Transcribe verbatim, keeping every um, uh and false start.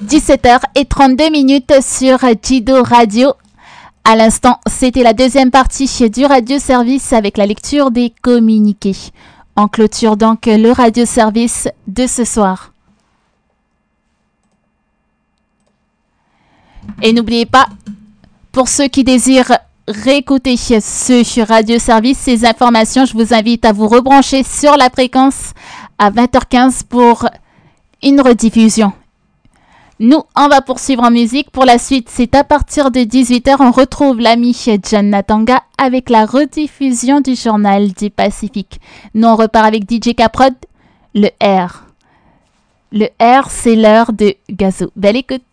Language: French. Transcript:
dix-sept heures trente-deux minutes sur Jido Radio. À l'instant, c'était la deuxième partie du radio-service avec la lecture des communiqués. On clôture donc le radio-service de ce soir. Et n'oubliez pas, pour ceux qui désirent réécouter ce radio-service, ces informations, je vous invite à vous rebrancher sur la fréquence à vingt heures quinze pour une rediffusion. Nous, on va poursuivre en musique. Pour la suite, c'est à partir de dix-huit heures, on retrouve l'ami John Natanga avec la rediffusion du journal du Pacifique. Nous, on repart avec D J Caprod, le R. Le R, c'est l'heure de Gazo. Belle écoute.